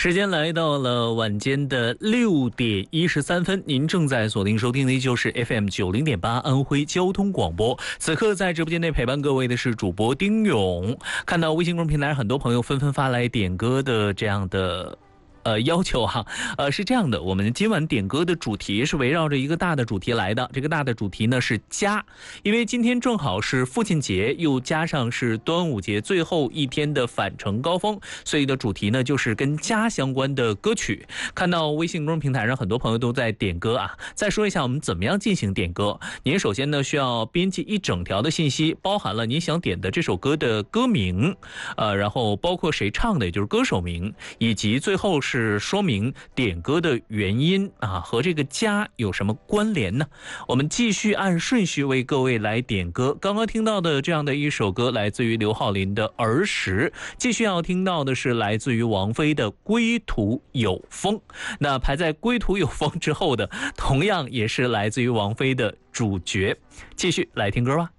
时间来到了晚间的6:13，您正在锁定收听的依旧是 FM90.8安徽交通广播。此刻在直播间内陪伴各位的是主播丁勇。看到微信公众平台很多朋友纷纷发来点歌的这样的要求哈，是这样的，我们今晚点歌的主题是围绕着一个大的主题来的。这个大的主题呢是家，因为今天正好是父亲节，又加上是端午节最后一天的返程高峰，所以的主题呢就是跟家相关的歌曲。看到微信公众平台上很多朋友都在点歌啊，再说一下我们怎么样进行点歌。您首先呢需要编辑一整条的信息，包含了您想点的这首歌的歌名，然后包括谁唱的，也就是歌手名，以及最后是说明点歌的原因啊，和这个家有什么关联呢？我们继续按顺序为各位来点歌。刚刚听到的这样的一首歌来自于刘浩霖的《儿时》，继续要听到的是来自于王菲的《归途有风》。那排在《归途有风》之后的，同样也是来自于王菲的《主角》。继续来听歌吧。